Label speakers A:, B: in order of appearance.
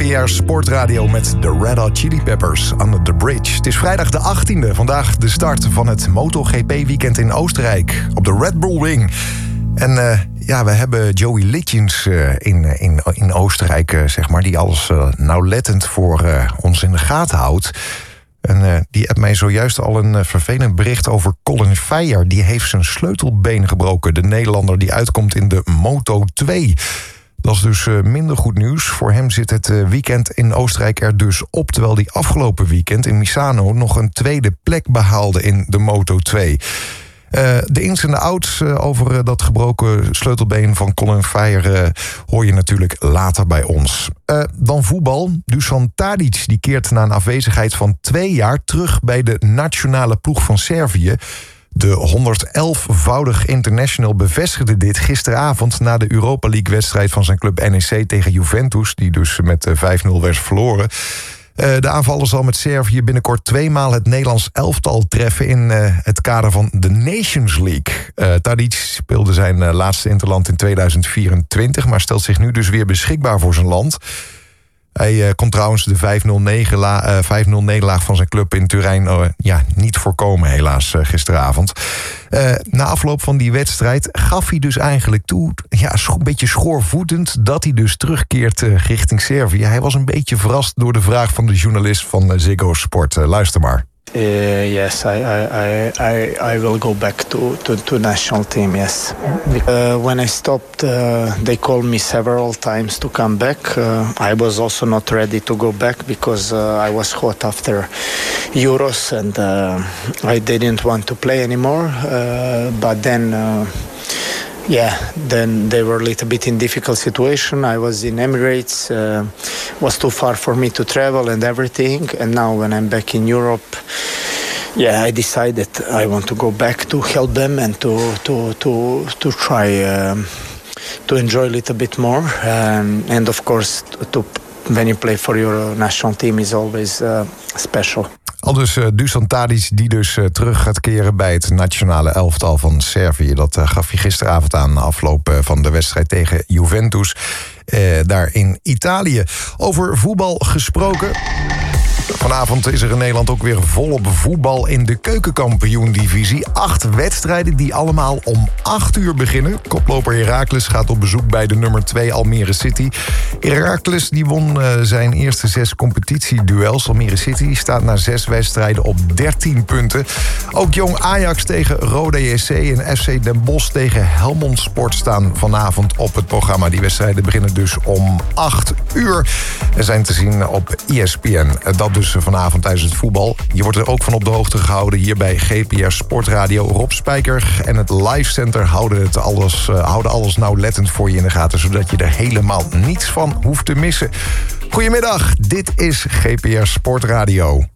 A: GPR Sportradio met de Red Hot Chili Peppers, Under the Bridge. Het is vrijdag de 18e, vandaag de start van het MotoGP-weekend in Oostenrijk op de Red Bull Ring. En we hebben Joey Litjens in Oostenrijk, zeg maar, die alles nauwlettend voor ons in de gaten houdt. En die hebt mij zojuist al een vervelend bericht over Colin Veyer. Die heeft zijn sleutelbeen gebroken. De Nederlander die uitkomt in de Moto2. Dat is dus minder goed nieuws. Voor hem zit het weekend in Oostenrijk er dus op, terwijl hij afgelopen weekend in Misano nog een tweede plek behaalde in de Moto2. De ins en de outs over dat gebroken sleutelbeen van Colin Veyer hoor je natuurlijk later bij ons. Dan voetbal. Dusan Tadic die keert na een afwezigheid van 2 jaar terug bij de nationale ploeg van Servië. De 111-voudig international bevestigde dit gisteravond na de Europa League-wedstrijd van zijn club NEC tegen Juventus, die dus met 5-0 werd verloren. De aanvaller zal met Servië binnenkort 2 maal het Nederlands elftal treffen in het kader van de Nations League. Tadic speelde zijn laatste interland in 2024, maar stelt zich nu dus weer beschikbaar voor zijn land. Hij kon trouwens de 5-0 nederlaag van zijn club in Turijn niet voorkomen, helaas, gisteravond. Na afloop van die wedstrijd gaf hij dus eigenlijk toe, een beetje schoorvoetend, dat hij dus terugkeert richting Servië. Hij was een beetje verrast door de vraag van de journalist van Ziggo Sport. Luister maar.
B: Yes, I will go back to national team. Yes, when I stopped, they called me several times to come back. I was also not ready to go back because I was hot after Euros and I didn't want to play anymore. But then. Then they were a little bit in difficult situation. I was in Emirates, was too far for me to travel and everything. And now when I'm back in Europe, I decided I want to go back to help them and to try to enjoy a little bit more. And of course, when you play for your national team is always special.
A: Aldus Dusan Tadic die dus terug gaat keren bij het nationale elftal van Servië. Dat gaf hij gisteravond aan na afloop van de wedstrijd tegen Juventus daar in Italië. Over voetbal gesproken. Vanavond is er in Nederland ook weer volop voetbal in de keukenkampioen-divisie. 8 wedstrijden die allemaal om 8 uur beginnen. Koploper Heracles gaat op bezoek bij de nummer 2 Almere City. Heracles die won zijn eerste 6 competitieduels. Almere City staat na 6 wedstrijden op 13 punten. Ook Jong Ajax tegen Roda JC en FC Den Bosch tegen Helmond Sport staan vanavond op het programma. Die wedstrijden beginnen dus om 8 uur. En zijn te zien op ESPN. Dat dus vanavond tijdens het voetbal. Je wordt er ook van op de hoogte gehouden hier bij GPR Sportradio. Rob Spijker en het Live Center houden alles nauwlettend voor je in de gaten, zodat je er helemaal niets van hoeft te missen. Goedemiddag, dit is GPR Sportradio.